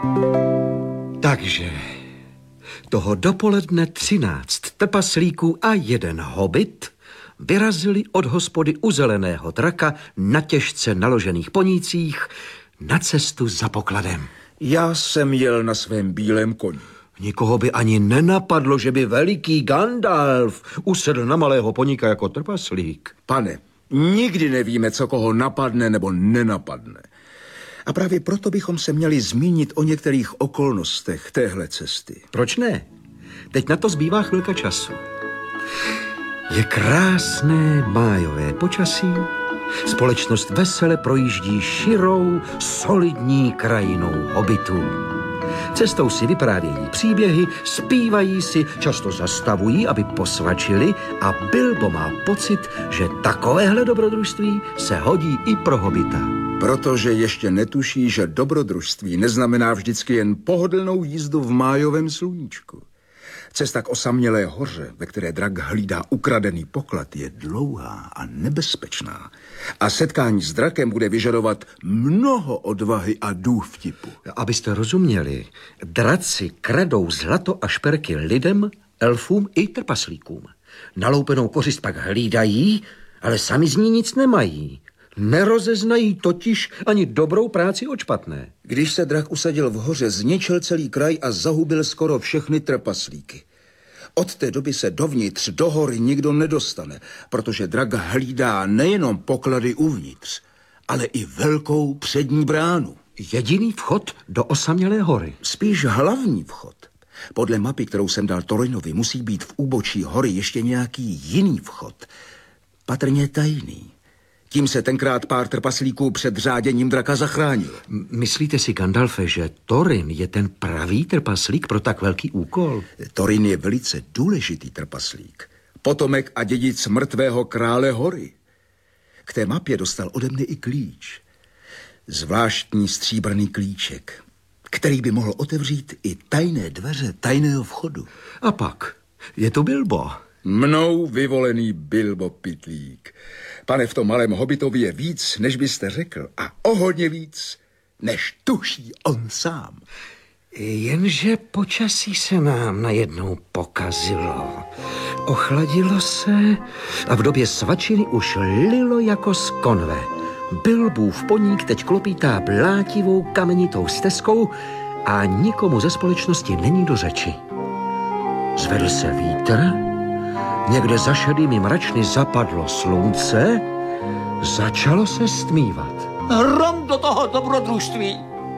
Takže toho dopoledne 13 trpaslíků a 1 hobit vyrazili od hospody u Zeleného draka na těžce naložených ponících na cestu za pokladem. Já jsem jel na svém bílém koni. Nikoho by ani nenapadlo, že by veliký Gandalf usedl na malého poníka jako trpaslík. Pane, nikdy nevíme, co koho napadne nebo nenapadne. A právě proto bychom se měli zmínit o některých okolnostech téhle cesty. Proč ne? Teď na to zbývá chvilka času. Je krásné májové počasí, společnost vesele projíždí širou, solidní krajinou hobitů. Cestou si vyprávějí příběhy, zpívají si, často zastavují, aby posvačili a Bilbo má pocit, že takovéhle dobrodružství se hodí i pro hobita. Protože ještě netuší, že dobrodružství neznamená vždycky jen pohodlnou jízdu v májovém sluníčku. Cesta k osamělé hoře, ve které drak hlídá ukradený poklad, je dlouhá a nebezpečná. A setkání s drakem bude vyžadovat mnoho odvahy a důvtipu. Abyste rozuměli, draci kradou zlato a šperky lidem, elfům i trpaslíkům. Naloupenou kořist pak hlídají, ale sami z ní nic nemají. Nerozeznají totiž ani dobrou práci od špatné. Když se drak usadil v hoře, zničil celý kraj a zahubil skoro všechny trpaslíky. Od té doby se dovnitř do hory nikdo nedostane, protože drak hlídá nejenom poklady uvnitř, ale i velkou přední bránu. Jediný vchod do osamělé hory. Spíš hlavní vchod. Podle mapy, kterou jsem dal Thorinovi, musí být v úbočí hory ještě nějaký jiný vchod. Patrně tajný. Tím se tenkrát pár trpaslíků před řáděním draka zachránil. Myslíte si, Gandalfe, že Thorin je ten pravý trpaslík pro tak velký úkol? Thorin je velice důležitý trpaslík. Potomek a dědic mrtvého krále hory. K té mapě dostal ode mne i klíč. Zvláštní stříbrný klíček, který by mohl otevřít i tajné dveře tajného vchodu. A pak je to Bilbo. Mnou vyvolený Bilbo Pytlík. Pane, v tom malém hobitovi je víc, než byste řekl. A o hodně víc, než tuší on sám. Jenže počasí se nám najednou pokazilo. Ochladilo se a v době svačiny už lilo jako z konve. Bilbův poník teď klopítá blátivou kamenitou stezkou a nikomu ze společnosti není do řeči. Zvedl se vítr, někde za šedými mračny zapadlo slunce, začalo se stmívat. Hrom do toho dobrodružství.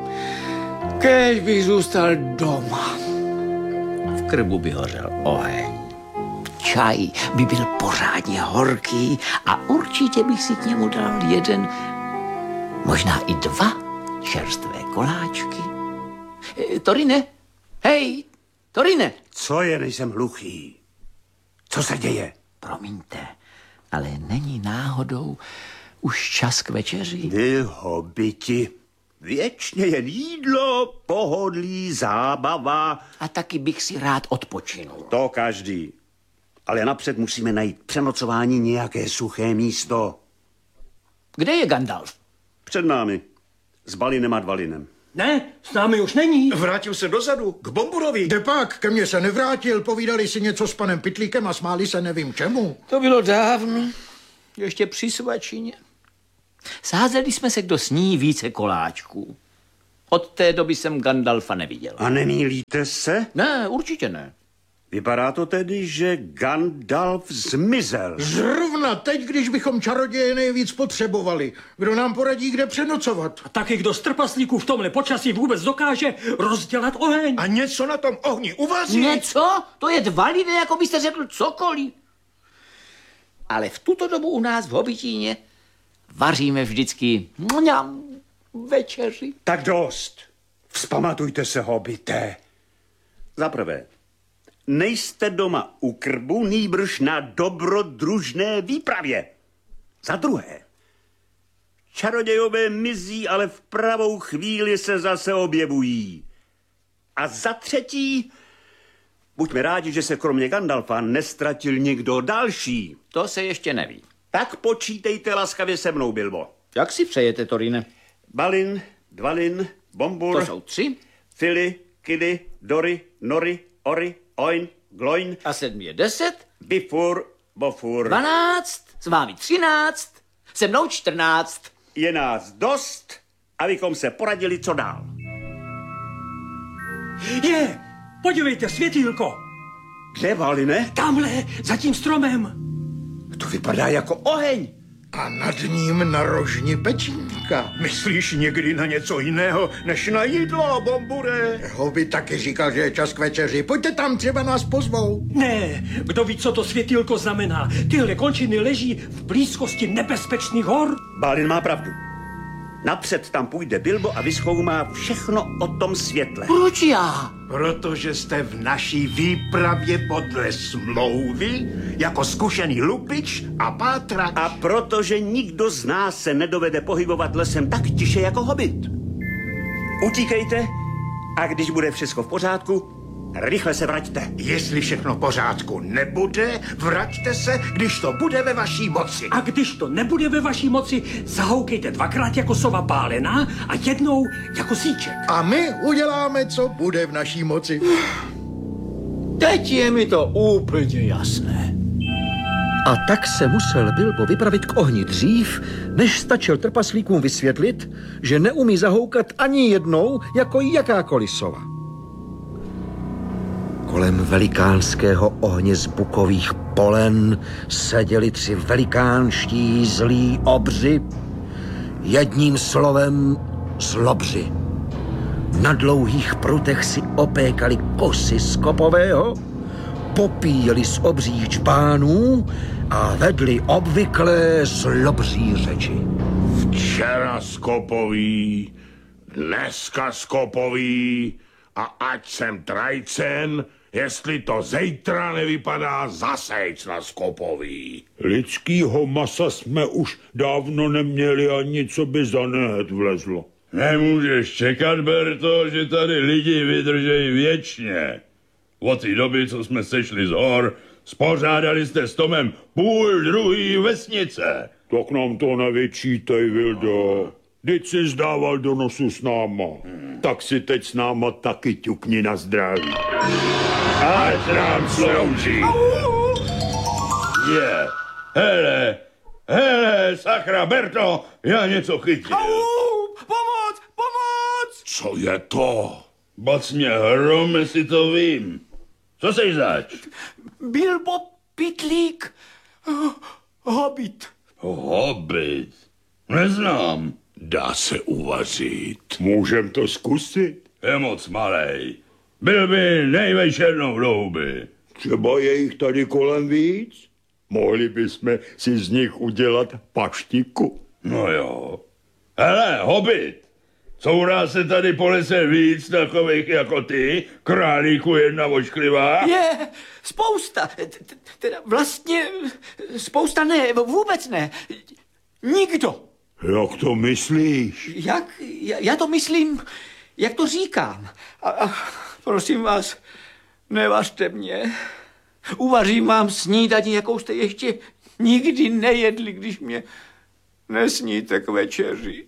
Kéž bych zůstal doma. V krbu by hořel oheň. Čaj by byl pořádně horký a určitě bych si k němu dal 1, možná i 2 čerstvé koláčky. Thorine, hej, Thorine. Co je, nejsem hluchý? Co se děje? Promiňte, ale není náhodou už čas k večeři? Vy hobiti, věčně jen jídlo, pohodlí, zábava. A taky bych si rád odpočinul. To každý. Ale napřed musíme najít přenocování nějaké suché místo. Kde je Gandalf? Před námi. S Balinem a Dvalinem. Ne, s námi už není. Vrátil se dozadu, k Bomburovi. Kdepak, ke mně se nevrátil, povídali si něco s panem Pytlíkem a smáli se nevím čemu. To bylo dávno, ještě při svačině. Sázeli jsme se, kdo sní více koláčků. Od té doby jsem Gandalfa neviděl. A nemýlíte se? Ne, určitě ne. Vypadá to tedy, že Gandalf zmizel. Zrovna teď, když bychom čaroděje nejvíc potřebovali. Kdo nám poradí, kde přenocovat? A taky kdo z trpaslíků v tomhle počasí vůbec dokáže rozdělat oheň? A něco na tom ohni uvaří? Něco? To je Dvalin, jako byste řekl cokoliv. Ale v tuto dobu u nás v Hobitíně vaříme vždycky večeři. Tak dost. Vzpamatujte se, hobité. Za prvé, nejste doma u krbu, nýbrž na dobrodružné výpravě. Za druhé, čarodějové mizí, ale v pravou chvíli se zase objevují. A za třetí, buďme rádi, že se kromě Gandalfa nestratil nikdo další. To se ještě neví. Tak počítejte laskavě se mnou, Bilbo. Jak si přejete, Thorine? Balin, Dvalin, Bombur. To jsou 3. Fili, kili, dory, nory, ory, oin, gloin, A 7 je 10, bifur, bofur. 12, s vámi 13, se mnou 14. Je nás dost, abychom se poradili, co dál. Je, podívejte, světýlko. Kde, Valine? Tamhle, za tím stromem. To vypadá jako oheň. A nad ním na rožni pečínka. Myslíš někdy na něco jiného, než na jídlo, Bombure? Hobby taky říkal, že je čas k večeři. Pojďte tam, třeba nás pozvou. Ne, kdo ví, co to světýlko znamená. Tyhle končiny leží v blízkosti nebezpečných hor. Balin má pravdu. Napřed tam půjde Bilbo a vyzkoumá všechno o tom světle. Proč já? Protože jste v naší výpravě podle smlouvy jako zkušený lupič a pátrač. A protože nikdo z nás se nedovede pohybovat lesem tak tiše jako hobit. Utíkejte a když bude všechno v pořádku, rychle se vraťte. Jestli všechno v pořádku nebude, vraťte se, když to bude ve vaší moci. A když to nebude ve vaší moci, zahoukejte 2krát jako sova pálená a jednou jako síček. A my uděláme, co bude v naší moci. Teď je mi to úplně jasné. A tak se musel Bilbo vypravit k ohni dřív, než stačil trpaslíkům vysvětlit, že neumí zahoukat ani jednou jako jakákoliv sova. Kolem velikánského ohně z bukových polen seděli 3 velikánští zlí obři, jedním slovem zlobři. Na dlouhých prutech si opékali kusy skopového, popíjeli z obřích čbánů a vedli obvyklé zlobří řeči. Včera skopový, dneska skopový a ať jsem trajcen, jestli to zítra nevypadá zasejc na skopový. Lidskýho masa jsme už dávno neměli ani co by za nehet vlezlo. Nemůžeš čekat, Berto, že tady lidi vydržejí věčně. Od té doby, co jsme sešli z hor, spořádali jste s Tomem půl druhý vesnice. Tak nám to nevyčítej, Vildo. Vždyť si zdával do nosu s náma. Tak si teď s náma taky ťukni na zdraví. Ať nám slouží. Je. Hele, sakra, Berto, já něco chytil. Pomoc! Co je to? Bac mě hrom, jestli to vím. Co seš zač? Bilbo Pitlík. Hobit. Hobit? Neznám. Dá se uvařit. Můžem to zkusit? Je moc malej. Byl by nejvečernou hlouby. Třeba je jich tady kolem víc? Mohli bychom si z nich udělat paštiku. No jo. Hele, hobit. Courá se tady po lese víc takových jako ty, králíku jedna ošklivá? Je, spousta. Teda vlastně spousta ne, vůbec ne. Nikdo. Jak to myslíš? Já to myslím, jak to říkám. A prosím vás, nevařte mě. Uvařím vám snídani, jakou jste ještě nikdy nejedli, když mě nesníte k večeři.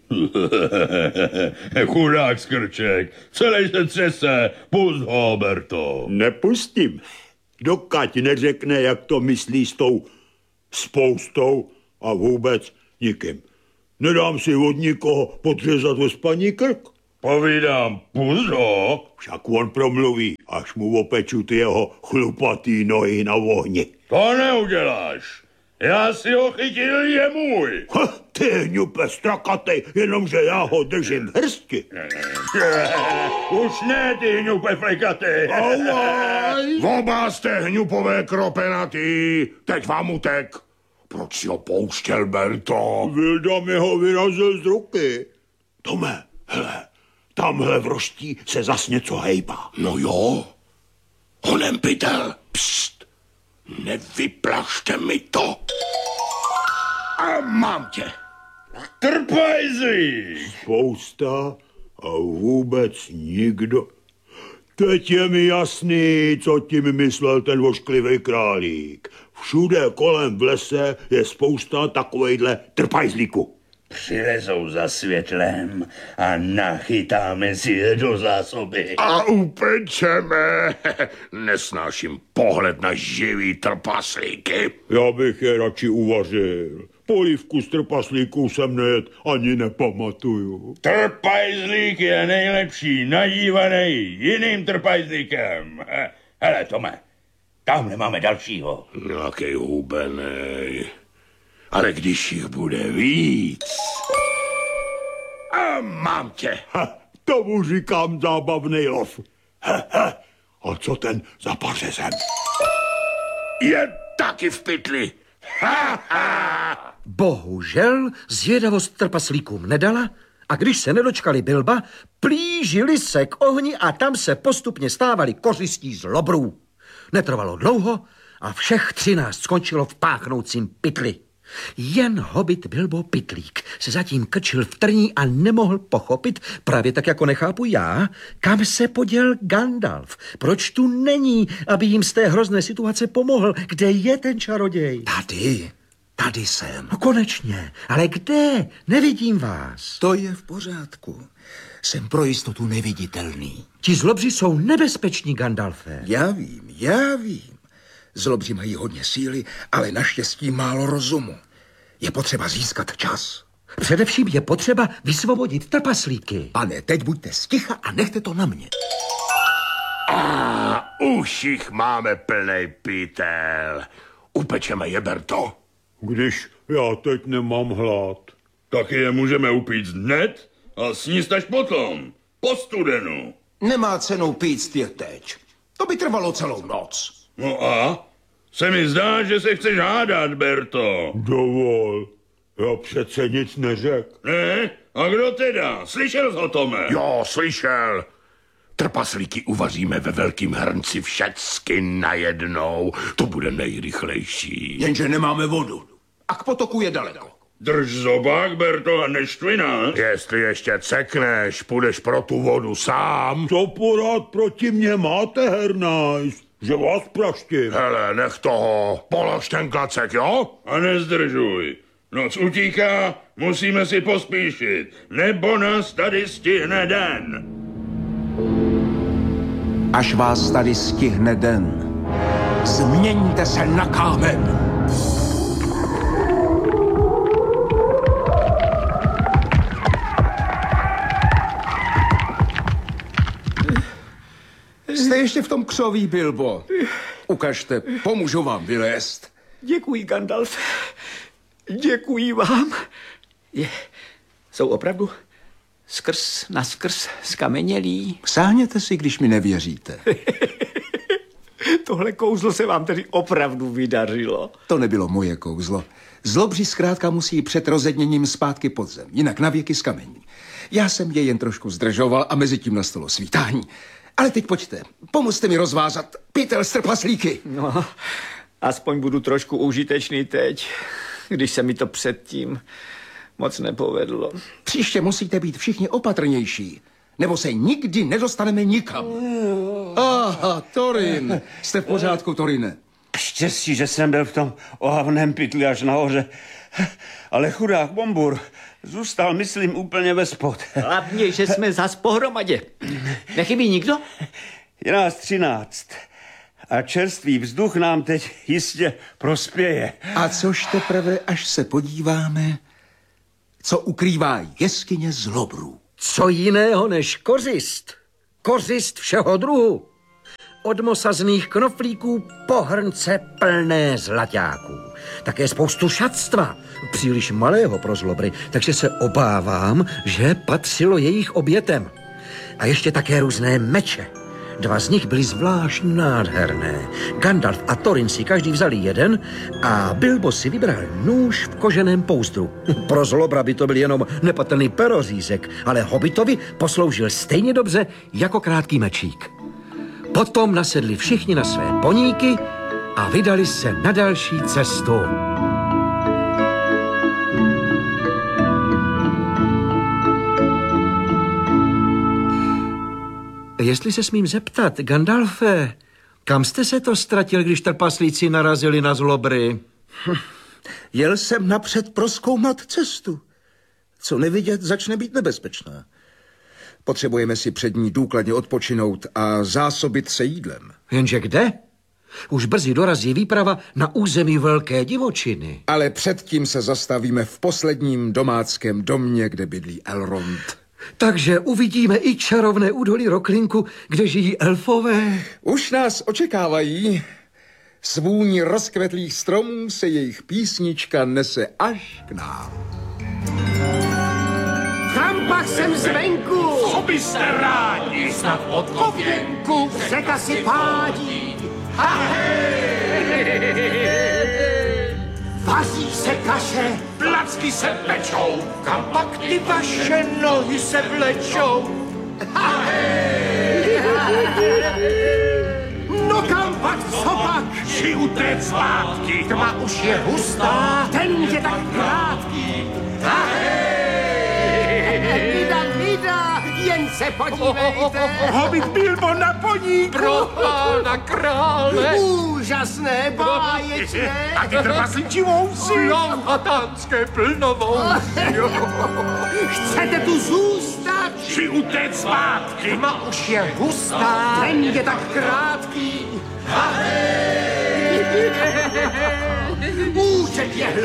Chudák skrček, celý se třese, pust ho, Berto. Nepustím, dokud neřekne, jak to myslí s tou spoustou a vůbec nikým. Nedám si od nikoho podřezat o spaní krk. Povídám, pust ho. Však on promluví, až mu opeču ty jeho chlupatý nohy na ohni. To neuděláš. Já si ho chytil, je můj. Ty hňupe strakatej, jenomže já ho držím v hrsti. Už ne, ty hňupe flikatej. Oba jste hňupové kropenatý, teď vám utek. Proč si ho pouštěl, Berto? Vilda mi ho vyrazil z ruky. Tome, hele, tamhle v roští se zas něco hejbá. No jo, honem pytel, pst. Nevyplašte mi to. A mám tě. Trpajzi. Spousta a vůbec nikdo. Teď je mi jasný, co tím myslel ten vošklivý králík. Všude kolem v lese je spousta takovejhle trpajzlíků. přilezou za světlem a nachytáme si je do zásoby. A upečeme. Nesnáším pohled na živý trpaslíky. Já bych je radši uvařil. Polívku z trpaslíků jsem nejet ani nepamatuju. Trpajzlík je nejlepší, nadívaný jiným trpajzlíkem. Hele, Tome, tamhle máme dalšího. Nějakej hubenej. Ale když jich bude víc... A mám tě. Tomu říkám zábavný lov. A co ten za pařezem? Je taky v pytli. Bohužel zvědavost trpaslíkům nedala a když se nedočkali Bilba, plížili se k ohni a tam se postupně stávali kořistí z lobrů. Netrvalo dlouho a všech 13 skončilo v páchnoucím pytli. Jen hobit Bilbo Pytlík se zatím krčil v trní a nemohl pochopit, právě tak jako nechápu já, kam se poděl Gandalf. Proč tu není, aby jim z té hrozné situace pomohl? Kde je ten čaroděj? Tady jsem. No konečně, ale kde? Nevidím vás. To je v pořádku. Jsem pro jistotu neviditelný. Ti zlobři jsou nebezpeční, Gandalfe. Já vím. Zlobři mají hodně síly, ale naštěstí málo rozumu. Je potřeba získat čas. Především je potřeba vysvobodit trpaslíky. Pane, teď buďte sticha a nechte to na mě. A už jich máme plnej pytel. Upečeme je, Berto. Když já teď nemám hlad, tak je můžeme upít hned a sníst až potom, po studenu. Nemá cenu pít je teď. To by trvalo celou noc. No a? Se mi zdá, že se chceš hádat, Berto. Dovol, já přece nic neřekl. Ne? A kdo teda? Slyšel jsi o Tome? Jo, slyšel. Trpaslíky uvaříme ve velkým hrnci všecky najednou. To bude nejrychlejší. Jenže nemáme vodu. A k potoku je daleko. Drž zobák, Berto, a neštvi nás. Jestli ještě cekneš, půjdeš pro tu vodu sám. Co porád proti mně máte, Hernajs? Že vás praštím. Hele, nech toho. Polož ten klacek, jo? A nezdržuj. Noc utíká, musíme si pospíšit, nebo nás tady stihne den. Až vás tady stihne den, změňte se na kámen. Jste ještě v tom křoví, Bilbo. Ukažte, pomůžu vám vylézt. Děkuji, Gandalf. Děkuji vám. Jsou opravdu skrz naskrz skamenělí. Sáhněte si, když mi nevěříte. Tohle kouzlo se vám tedy opravdu vydařilo. To nebylo moje kouzlo. Zlobři zkrátka musí před rozedněním zpátky pod zem, jinak navěky zkamení. Já jsem je jen trošku zdržoval a mezi tím nastalo svítání. Ale teď pojďte, pomozte mi rozvázat pytel s trpaslíky. No, aspoň budu trošku užitečný teď, když se mi to předtím moc nepovedlo. Příště musíte být všichni opatrnější, nebo se nikdy nedostaneme nikam. Aha, Thorin. Jste v pořádku, Thorine? Štěstí, že jsem byl v tom ohavném pytli až nahoře. Ale chudák Bombur zůstal, myslím, úplně ve spod. Hlavně, že jsme zas pohromadě. Nechybí nikdo? Je nás 13. A čerstvý vzduch nám teď jistě prospěje. A což teprve, až se podíváme, co ukrývá jeskyně zlobrů. Co jiného než kořist? Kořist všeho druhu. Od mosazných knoflíků po hrnce plné zlaťáků. Také spoustu šatstva, příliš malého pro zlobry, takže se obávám, že patřilo jejich obětem. A ještě také různé meče. 2 z nich byly zvlášť nádherné. Gandalf a Thorin si každý vzali jeden a Bilbo si vybral nůž v koženém pouzdru. Pro zlobra by to byl jenom nepatrný perořízek, ale hobitovi posloužil stejně dobře jako krátký mečík. Potom nasedli všichni na své poníky a vydali se na další cestu. Jestli se smím zeptat, Gandalfe, kam jste se to ztratil, když trpaslíci narazili na zlobry? Jel jsem napřed prozkoumat cestu. Co nevidět, začne být nebezpečná. Potřebujeme si před ní důkladně odpočinout a zásobit se jídlem. Jenže kde? Už brzy dorazí výprava na území Velké divočiny. Ale předtím se zastavíme v posledním domáckém domě, kde bydlí Elrond. Takže uvidíme i čarovné údolí Roklinku, kde žijí elfové. Už nás očekávají. S vůní rozkvetlých stromů se jejich písnička nese až k nám. Kampak jsem zvenku, Co byste rádi? snad od kověnku, řeka si pádí. Vaří se kaše, Placky se pečou. kam pak ty vaše nohy se vlečou. No kam pak, co pak? Či utéct zpátky. Tma už je hustá, ten je tak krátký. Vida, jen se podívejte. Hobbit Bilbo na poníku. Pro pána krále. Úžasné, báječné. A ty trpasličí vousy. Manhattanské plnovousy. Chcete tu zůstat? Či utéct zpátky. Tma už je hustá, ten je tak krátký.